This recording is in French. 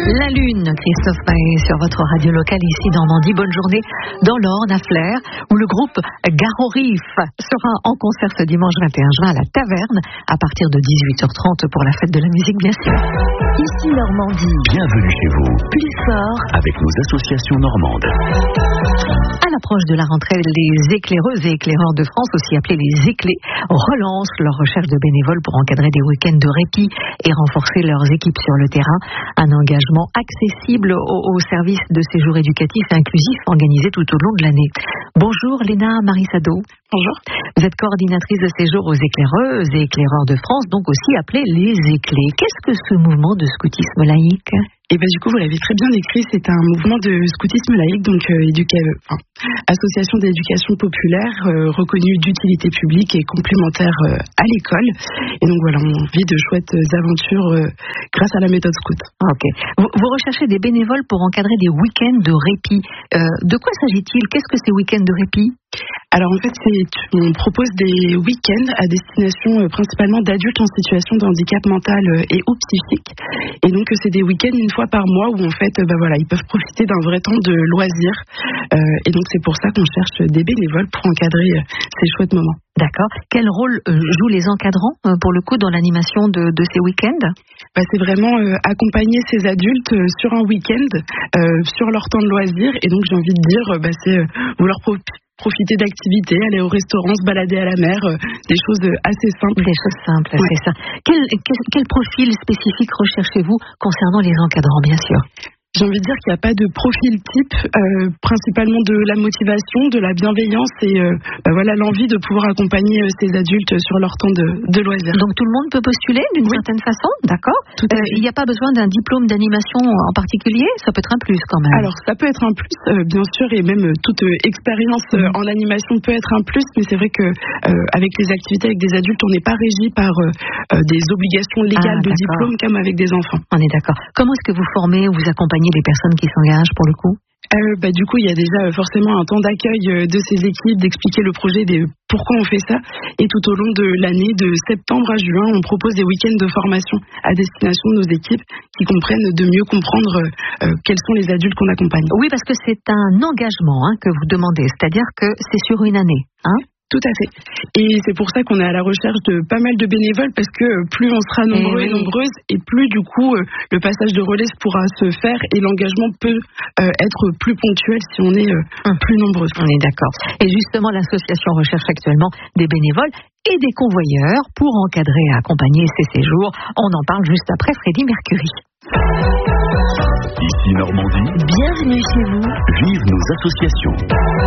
La Lune, Christophe Maé sur votre radio locale ici Normandie. Bonne journée dans l'Orne à Flers où le groupe Garo Riff sera en concert ce dimanche 21 juin à la Taverne à partir de 18h30 pour la fête de la musique bien sûr. Ici Normandie. Bienvenue chez vous. Plus fort. Avec nos associations normandes. À l'approche de la rentrée, les éclaireuses et éclaireurs de France, aussi appelés les éclés, relancent leur recherche de bénévoles pour encadrer des week-ends de répit et renforcer leurs équipes sur le terrain. Un engagement accessible au service de séjours éducatifs et inclusifs organisés tout au long de l'année. Bonjour Léna Marissado. Bonjour. Vous êtes coordinatrice de séjour aux éclaireuses et éclaireurs de France, donc aussi appelés les éclés. Qu'est-ce que ce mouvement de scoutisme laïque ? Et du coup, vous l'avez très bien décrit, c'est un mouvement de scoutisme laïque, donc association d'éducation populaire reconnue d'utilité publique et complémentaire à l'école. Et donc voilà, on vit de chouettes aventures grâce à la méthode scout. Ok. Vous recherchez des bénévoles pour encadrer des week-ends de répit. De quoi s'agit-il ? Qu'est-ce que ces week-ends de répit ? Alors en fait, on propose des week-ends à destination principalement d'adultes en situation de handicap mental et ou psychique. Et donc c'est des week-ends une fois par mois où en fait, ils peuvent profiter d'un vrai temps de loisirs. Et donc c'est pour ça qu'on cherche des bénévoles pour encadrer ces chouettes moments. D'accord. Quel rôle jouent les encadrants pour le coup dans l'animation de ces week-ends ? C'est vraiment accompagner ces adultes sur un week-end, sur leur temps de loisirs. Et donc j'ai envie de dire, c'est vouloir profiter d'activités, aller au restaurant, se balader à la mer, des choses assez simples. Des choses simples, ouais. C'est ça. Quel profil spécifique recherchez-vous concernant les encadrants, bien sûr ? J'ai envie de dire qu'il n'y a pas de profil type, principalement de la motivation, de la bienveillance et l'envie de pouvoir accompagner ces adultes sur leur temps de loisirs. Donc tout le monde peut postuler d'une certaine façon, d'accord ? Il n'y a pas besoin d'un diplôme d'animation en particulier ? Ça peut être un plus quand même. Alors ça peut être un plus, bien sûr, et même toute expérience en animation peut être un plus, mais c'est vrai que avec les activités avec des adultes, on n'est pas régi par des obligations légales de diplôme comme avec des enfants. On est d'accord. Comment est-ce que vous formez ou vous accompagnez les personnes qui s'engagent pour le coup ? Du coup, il y a déjà forcément un temps d'accueil de ces équipes, d'expliquer le projet, pourquoi on fait ça. Et tout au long de l'année, de septembre à juin, on propose des week-ends de formation à destination de nos équipes qui comprennent de mieux comprendre quels sont les adultes qu'on accompagne. Oui, parce que c'est un engagement que vous demandez, c'est-à-dire que c'est sur une année. Tout à fait. Et c'est pour ça qu'on est à la recherche de pas mal de bénévoles parce que plus on sera nombreux et nombreuses et plus du coup le passage de relais pourra se faire et l'engagement peut être plus ponctuel si on est plus nombreuses. On est d'accord. Et justement, l'association recherche actuellement des bénévoles et des convoyeurs pour encadrer et accompagner ces séjours. On en parle juste après Freddy Mercury. Ici Normandie. Bienvenue chez vous. Vive nos associations.